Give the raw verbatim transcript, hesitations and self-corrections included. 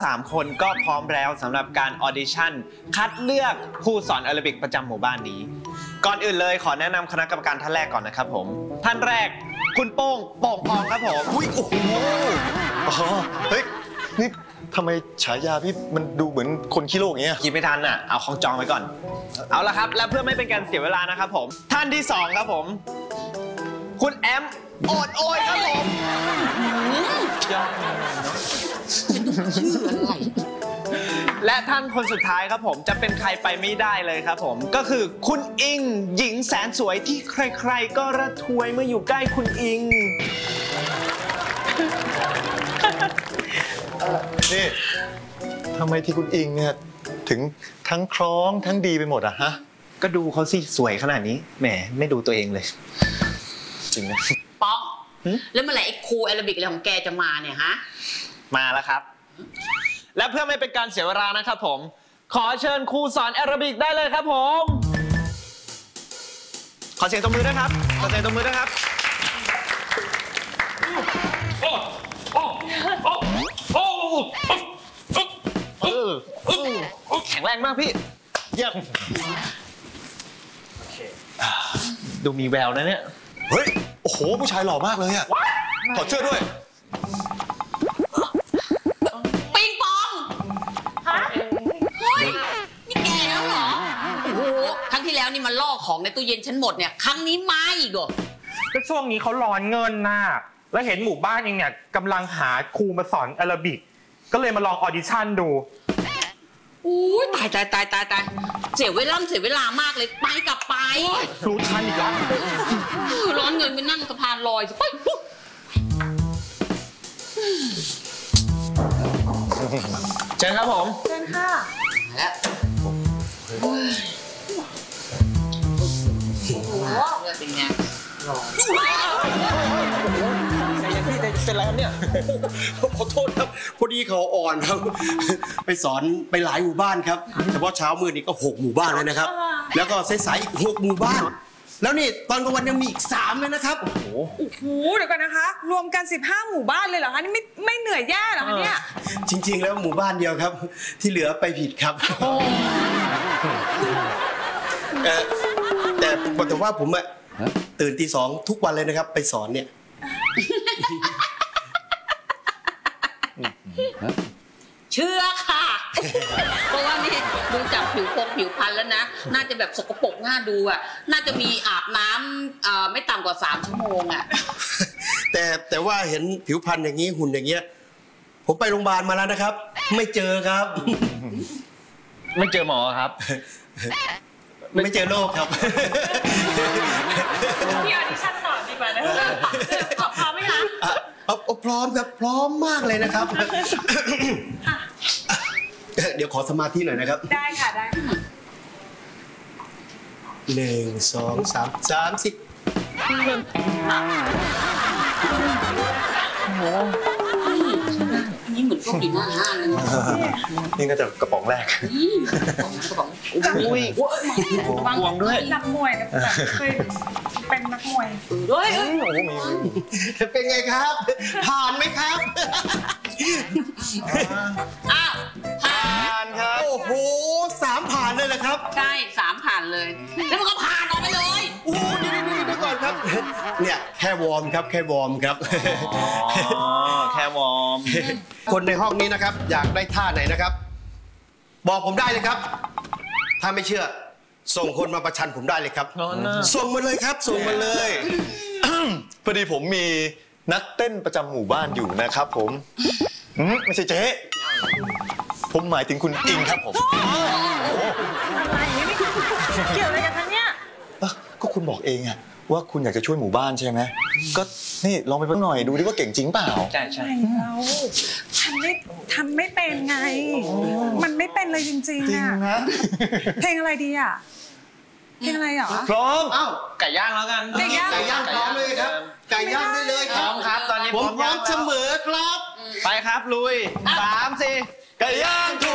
สามคนก็พร้อมแล้วสำหรับการออดิชั่นคัดเลือกครูสอนแอโรบิกประจำหมู่บ้านนี้ก่อนอื่นเลยขอแนะนำคณะกรรมการท่านแรกก่อนนะครับผมท่านแรกคุณโป้งโป่งพองครับผมอุ้ยโอ้โหอ๋อเฮ้ยนี่ทำไมฉายาพี่มันดูเหมือนคนขี้โลกอย่างเงี้ยคิดไม่ทันอ่ะเอาของจองไว้ก่อนเอาละครับและเพื่อไม่เป็นการเสียเวลานะครับผมท่านที่สองครับผมคุณแอมโอดโอยครับผมชื่ออะไรและท่านคนสุดท้ายครับผมจะเป็นใครไปไม่ได้เลยครับผมก็คือคุณอิงหญิงแสนสวยที่ใครๆก็ระทวยเมื่ออยู่ใกล้คุณอิงนี่ทำไมที่คุณอิงเนี่ยถึงทั้งคล้องทั้งดีไปหมดอะฮะก็ดูเขาสิสวยขนาดนี้แหมไม่ดูตัวเองเลยจริงนะป๊อกแล้วเมื่อไหร่ไอ้ครูแอโรบิกอะไรของแกจะมาเนี่ยฮะมาแล้วครับและเพื่อไม่เป็นการเสียเวลานะครับผมขอเชิญครูสอนแอโรบิกได้เลยครับผมขอเสียงตบมือด้วยครับขอเสียงตบมือด้วยครับแข็งแรงมากพี่เยี่ยมดูมีแววนะเนี่ยเฮ้ยโอ้โหผู้ชายหล่อมากเลยอะถอดเสื้อด้วยปิงปองฮะเฮ้ยนี่แกแล้วเหรอโอ้โหครั้งที่แล้วนี่มันล่อของในตู้เย็นฉันหมดเนี่ยครั้งนี้มาอีกเหรอก็ช่วงนี้เขาร้อนเงินน่ะแล้วเห็นหมู่บ้านเองเนี่ยกำลังหาครูมาสอนแอโรบิกก็เลยมาลองออดิชั่นดูอู้ตายตายตายตายตายเสียเวลาเสียเวลามากเลยไปกลับไปรู้ทันอีกแล้วร้อนเงินไปนั่งสะพานลอยไปเชิญครับผมเชิญค่ะแล้วโอ้โหเป็นไงพี่เป็นอะไรครับเนี่ยขอโทษครับพอดีเขาอ่อนครับไปสอนไปหลายหมู่บ้านครับเฉพาะเช้ามืดนี่ก็หกหมู่บ้านเลยนะครับแล้วก็สายๆอีกหกหมู่บ้านแล้วนี่ตอนกลางวันยังมีอีกสามเลยนะครับโอ้โหโอ้โหเดี๋ยวก่อนนะคะรวมกันสิบห้าหมู่บ้านเลยเหรอคะนี่ไม่ไม่เหนื่อยแย่เหรอคะเนี่ยจริงๆแล้วหมู่บ้านเดียวครับที่เหลือไปผิดครับแต่แต่ว่าผมอะตื่นตีสองทุกวันเลยนะครับไปสอนเนี่ยเชื่อค่ะเพราะว่านี่ดูจากผิวพงผิวพรรณแล้วนะน่าจะแบบสกปรกน่าดูอ่ะน่าจะมีอาบน้ำไม่ต่ำกว่าสามชั่วโมงอ่ะแต่แต่ว่าเห็นผิวพรรณอย่างนี้หุ่นอย่างเงี้ยผมไปโรงพยาบาลมาแล้วนะครับไม่เจอครับไม่เจอหมอครับไม่เจอโรคครับพี่ออดิชั่นต่อดีกว่านะพร้อมไหมคะเอาพร้อมครับพร้อมมากเลยนะครับเดี๋ยวขอสมาธิหน่อยนะครับได้ค่ะได้หนึ่งสองสามสามสิบนี่เหมือนก็ดีหน้าห้างเลยนี่ก็จะกระป๋องแรกกระป๋องอุ้ยห่วงด้วยนักมวยแบบเคยเป็นนักมวยด้วยเป็นไงครับผ่านไหมครับอ้าวผ่านครับโอ้โหสามผ่านเลยเหรอครับใช่สามผ่านเลยแล้วมันก็ผ่านออกไปเลยโอ้เดี๋ยวเดี๋ยวก่อนครับเนี่ยแค่วอร์มครับแค่วอร์มครับแค่วอร์มคนในห้องนี้นะครับอยากได้ท่าไหนนะครับบอกผมได้เลยครับถ้าไม่เชื่อส่งคนมาประชันผมได้เลยครับส่งมาเลยครับส่งมาเลยพอดีผมมีนักเต้นประจำหมู่บ้านอยู่นะครับผมไม่ใช่เจ๊ผมหมายถึงคุณอิงครับผมอะไรนี่เกี่ยวอะไรกันทั้งเนี้ยก็คุณบอกเองอะว่าคุณอยากจะช่วยหมู่บ้านใช่ไหมก็นี่ลองไปเพิ่งหน่อยดูดิว่าเก่งจริงเปล่าใช่ใช่เราทำไม่ทำไม่เป็นไงมันไม่เป็นเลยจริงๆอะเพลงอะไรดีอะเพลงอะไรหรอพร้อมอ้าวไก่ย่างแล้วกันไก่ย่างไก่ย่างพร้อมเลยครับไก่ย่างได้เลยครับพร้อมครับตอนนี้ผมพร้อมเสมอครับไปครับลุยสามสี่ไก่ย่าง